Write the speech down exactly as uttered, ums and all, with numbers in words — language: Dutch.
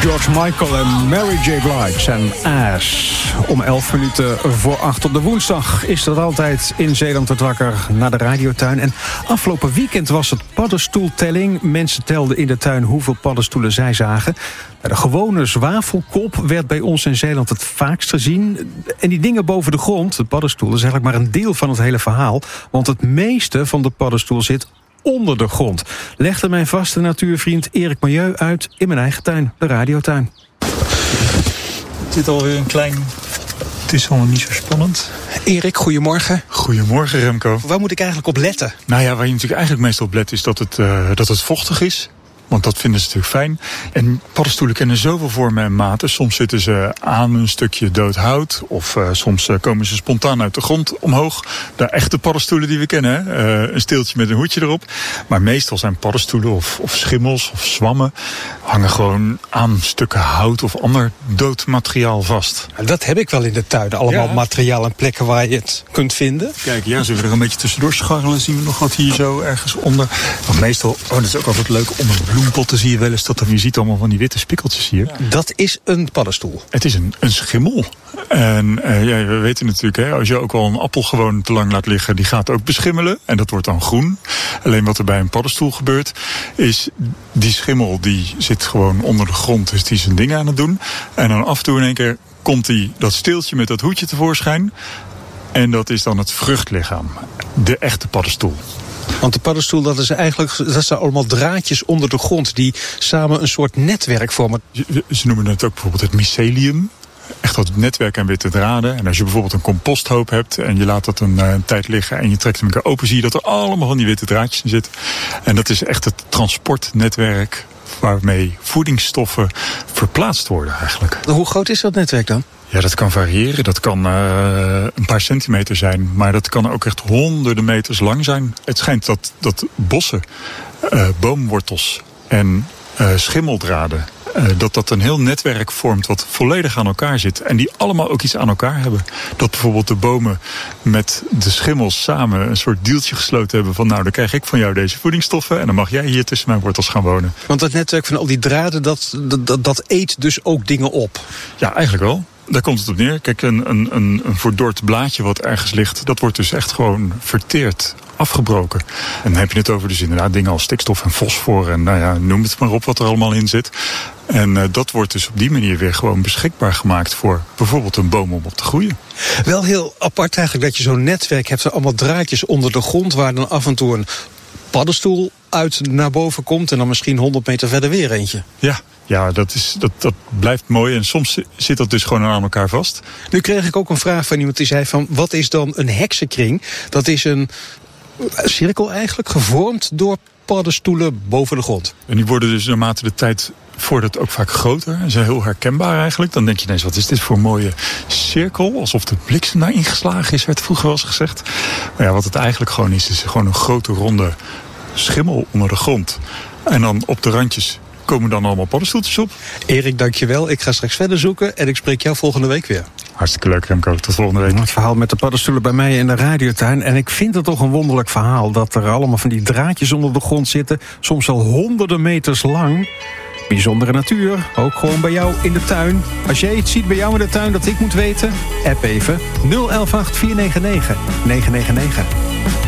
George Michael en Mary J. Blige en Ash. Om elf minuten voor acht op de woensdag is er altijd in Zeeland het wakker naar de radiotuin. En afgelopen weekend was het paddenstoeltelling. Mensen telden in de tuin hoeveel paddenstoelen zij zagen. De gewone zwavelkop werd bij ons in Zeeland het vaakst gezien. En die dingen boven de grond, de paddenstoelen, is eigenlijk maar een deel van het hele verhaal. Want het meeste van de paddenstoel zit onder de grond. Legde mijn vaste natuurvriend Erik Milieu uit in mijn eigen tuin, de radiotuin. Het zit alweer een klein... Het is allemaal niet zo spannend. Erik, goedemorgen. Goedemorgen, Remco. Waar moet ik eigenlijk op letten? Nou ja, waar je natuurlijk eigenlijk meestal op let is dat het, uh, dat het vochtig is. Want dat vinden ze natuurlijk fijn. En paddenstoelen kennen zoveel vormen en maten. Soms zitten ze aan een stukje dood hout. Of uh, soms uh, komen ze spontaan uit de grond omhoog. De echte paddenstoelen die we kennen. Hè? Uh, een steeltje met een hoedje erop. Maar meestal zijn paddenstoelen of, of schimmels of zwammen... hangen gewoon aan stukken hout of ander dood materiaal vast. Dat heb ik wel in de tuin. Allemaal ja. materiaal en plekken waar je het kunt vinden. Kijk, ja, zullen we er een beetje tussendoor scharrelen? Zien we nog wat hier zo ergens onder? Want meestal, oh, dat is ook altijd leuk, onder bloempotten zie je wel eens dat er, je ziet allemaal van die witte spikkeltjes hier. Dat is een paddenstoel. Het is een, een schimmel. En uh, ja, we weten natuurlijk, hè, als je ook al een appel gewoon te lang laat liggen, die gaat ook beschimmelen. En dat wordt dan groen. Alleen wat er bij een paddenstoel gebeurt, is die schimmel die zit gewoon onder de grond. Dus die is zijn ding aan het doen. En dan af en toe in één keer komt die, dat steeltje met dat hoedje tevoorschijn. En dat is dan het vruchtlichaam. De echte paddenstoel. Want de paddenstoel, dat is eigenlijk, dat zijn allemaal draadjes onder de grond die samen een soort netwerk vormen. Ze noemen het ook bijvoorbeeld het mycelium. Echt dat netwerk aan witte draden. En als je bijvoorbeeld een composthoop hebt en je laat dat een, een tijd liggen en je trekt hem een keer open, zie je dat er allemaal van die witte draadjes in zitten. En dat is echt het transportnetwerk waarmee voedingsstoffen verplaatst worden eigenlijk. Hoe groot is dat netwerk dan? Ja, dat kan variëren. Dat kan uh, een paar centimeter zijn. Maar dat kan ook echt honderden meters lang zijn. Het schijnt dat, dat bossen, uh, boomwortels en uh, schimmeldraden... Uh, dat dat een heel netwerk vormt wat volledig aan elkaar zit. En die allemaal ook iets aan elkaar hebben. Dat bijvoorbeeld de bomen met de schimmels samen een soort dealtje gesloten hebben van nou, dan krijg ik van jou deze voedingsstoffen en dan mag jij hier tussen mijn wortels gaan wonen. Want dat netwerk van al die draden, dat, dat, dat eet dus ook dingen op? Ja, eigenlijk wel. Daar komt het op neer. Kijk, een, een, een, een verdord blaadje wat ergens ligt, dat wordt dus echt gewoon verteerd, afgebroken. En dan heb je het over dus inderdaad dingen als stikstof en fosfor en nou ja, noem het maar op wat er allemaal in zit. En uh, dat wordt dus op die manier weer gewoon beschikbaar gemaakt voor bijvoorbeeld een boom om op te groeien. Wel heel apart eigenlijk dat je zo'n netwerk hebt, er allemaal draadjes onder de grond waar dan af en toe een paddenstoel uit naar boven komt en dan misschien honderd meter verder weer eentje. Ja. Ja, dat, is, dat, dat blijft mooi. En soms zit dat dus gewoon aan elkaar vast. Nu kreeg ik ook een vraag van iemand die zei van, wat is dan een heksenkring? Dat is een cirkel eigenlijk, gevormd door paddenstoelen boven de grond. En die worden dus naarmate de tijd voordat ook vaak groter. En zijn heel herkenbaar eigenlijk. Dan denk je ineens, wat is dit voor een mooie cirkel? Alsof de bliksem daar ingeslagen is, werd vroeger wel eens gezegd. Maar ja, wat het eigenlijk gewoon is, is gewoon een grote ronde schimmel onder de grond. En dan op de randjes komen dan allemaal paddenstoeltjes op. Erik, dankjewel. Ik ga straks verder zoeken en ik spreek jou volgende week weer. Hartstikke leuk, Remco. Tot volgende week. Het verhaal met de paddenstoelen bij mij in de radiotuin. En ik vind het toch een wonderlijk verhaal dat er allemaal van die draadjes onder de grond zitten. Soms al honderden meters lang. Bijzondere natuur, ook gewoon bij jou in de tuin. Als jij iets ziet bij jou in de tuin dat ik moet weten, app even nul een een acht vier negen negen negen negen negen.